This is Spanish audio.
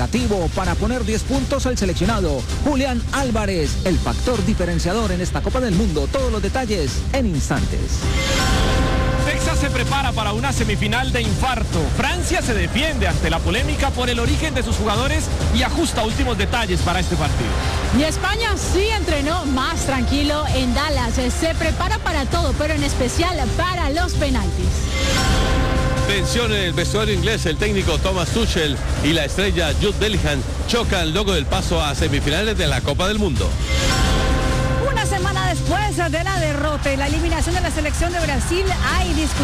creativo para poner 10 puntos al seleccionado. Julián Álvarez, el factor diferenciador en esta Copa del Mundo. Todos los detalles en instantes. Texas se prepara para una semifinal de infarto. Francia se defiende ante la polémica por el origen de sus jugadores y ajusta últimos detalles para este partido. Y España sí entrenó más tranquilo en Dallas. Se prepara para todo, pero en especial para los penaltis. Tensión en el vestuario inglés. El técnico Thomas Tuchel y la estrella Jude Bellingham chocan luego del paso a semifinales de la Copa del Mundo. Una semana después de la derrota y la eliminación de la selección de Brasil, hay discusión.